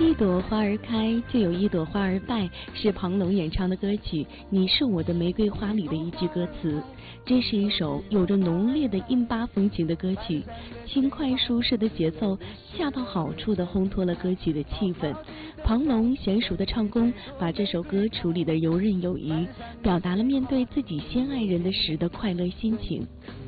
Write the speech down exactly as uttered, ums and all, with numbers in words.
一朵花儿开，就有一朵花儿败，是庞龙演唱的歌曲《你是我的玫瑰花》里的一句歌词。这是一首有着浓烈的印巴风情的歌曲，轻快舒适的节奏恰到好处地烘托了歌曲的气氛。庞龙娴熟的唱功把这首歌处理得游刃有余，表达了面对自己心爱人的时的快乐心情。